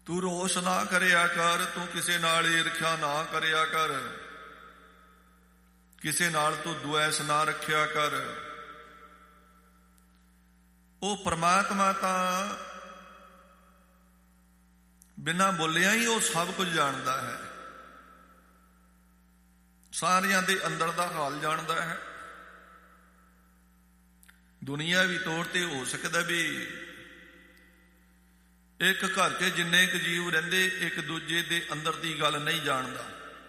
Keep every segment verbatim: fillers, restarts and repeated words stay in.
ਤੂੰ ਰੋਸ ਨਾ ਕਰਿਆ ਕਰ, ਤੂੰ ਕਿਸੇ ਨਾਲ ਈਰਖਾ ਨਾ ਕਰਿਆ ਕਰ, ਕਿਸੇ ਨਾਲ ਤੂੰ ਦੁਐਸ ਨਾ ਰੱਖਿਆ ਕਰ। ਉਹ ਪ੍ਰਮਾਤਮਾ ਤਾਂ ਬਿਨਾਂ ਬੋਲਿਆ ਹੀ ਉਹ ਸਭ ਕੁਝ ਜਾਣਦਾ ਹੈ, ਸਾਰਿਆਂ ਦੇ ਅੰਦਰ ਦਾ ਹਾਲ ਜਾਣਦਾ ਹੈ। ਦੁਨੀਆਵੀ ਤੌਰ ਤੇ ਹੋ ਸਕਦਾ ਵੀ ਇੱਕ ਘਰ 'ਚ ਜਿੰਨੇ ਕੁ ਜੀਵ ਰਹਿੰਦੇ ਇੱਕ ਦੂਜੇ ਦੇ ਅੰਦਰ ਦੀ ਗੱਲ ਨਹੀਂ ਜਾਣਦਾ।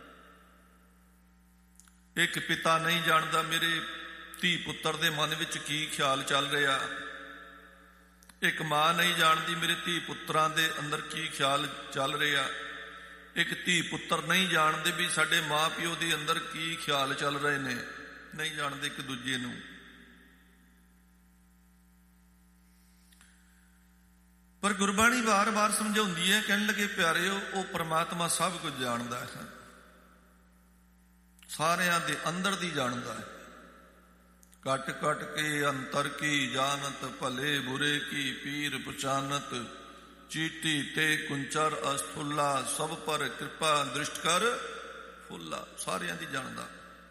ਇੱਕ ਪਿਤਾ ਨਹੀਂ ਜਾਣਦਾ ਮੇਰੇ ਧੀ ਪੁੱਤਰ ਦੇ ਮਨ ਵਿੱਚ ਕੀ ਖਿਆਲ ਚੱਲ ਰਿਹਾ, ਇੱਕ ਮਾਂ ਨਹੀਂ ਜਾਣਦੀ ਮੇਰੇ ਧੀ ਪੁੱਤਰਾਂ ਦੇ ਅੰਦਰ ਕੀ ਖਿਆਲ ਚੱਲ ਰਿਹਾ, ਇੱਕ ਧੀ ਪੁੱਤਰ ਨਹੀਂ ਜਾਣਦੇ ਵੀ ਸਾਡੇ ਮਾਂ ਪਿਓ ਦੇ ਅੰਦਰ ਕੀ ਖਿਆਲ ਚੱਲ ਰਹੇ ਨੇ, ਨਹੀਂ ਜਾਣਦੇ ਇੱਕ ਦੂਜੇ ਨੂੰ। ਪਰ ਗੁਰਬਾਣੀ ਵਾਰ-ਵਾਰ ਸਮਝਾਉਂਦੀ ਹੈ, ਕਹਿਣ ਲੱਗੇ ਪਿਆਰਿਓ ਉਹ ਪ੍ਰਮਾਤਮਾ ਸਭ ਕੁਝ ਜਾਣਦਾ ਹੈ, ਸਾਰਿਆਂ ਦੇ ਅੰਦਰ ਦੀ ਜਾਣਦਾ ਹੈ। ਕਟ ਕਟ ਕੇ ਅੰਤਰ ਕੀ ਜਾਣਤ, ਭਲੇ ਬੁਰੇ ਕੀ ਪੀਰ ਪਛਾਨਤ, ਚੀਟੀ ਤੇ ਕੁੰਚਰ ਅਸਫੁੱਲਾ, ਸਭ ਪਰ ਕਿਰਪਾ ਦ੍ਰਿਸ਼ਟ ਕਰ ਫੁੱਲਾ। ਸਾਰਿਆਂ ਦੀ ਜਾਣਦਾ।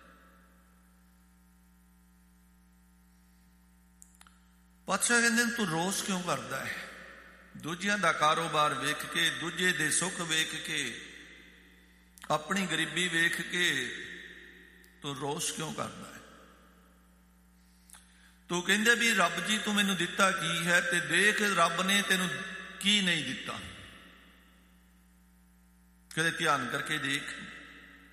ਪਾਤਸ਼ਾਹ ਕਹਿੰਦੇ ਤੂੰ ਰੋਸ ਕਿਉਂ ਕਰਦਾ ਹੈ? ਦੂਜਿਆਂ ਦਾ ਕਾਰੋਬਾਰ ਵੇਖ ਕੇ, ਦੂਜੇ ਦੇ ਸੁੱਖ ਵੇਖ ਕੇ, ਆਪਣੀ ਗਰੀਬੀ ਵੇਖ ਕੇ ਤੂੰ ਰੋਸ ਕਿਉਂ ਕਰਦਾ ਹੈ? ਤੂੰ ਕਹਿੰਦੇ ਵੀ ਰੱਬ ਜੀ ਤੂੰ ਮੈਨੂੰ ਦਿੱਤਾ ਕੀ ਹੈ, ਤੇ ਦੇਖ ਰੱਬ ਨੇ ਤੈਨੂੰ ਕੀ ਨਹੀਂ ਦਿੱਤਾ। ਕਦੇ ਧਿਆਨ ਕਰਕੇ ਦੇਖ।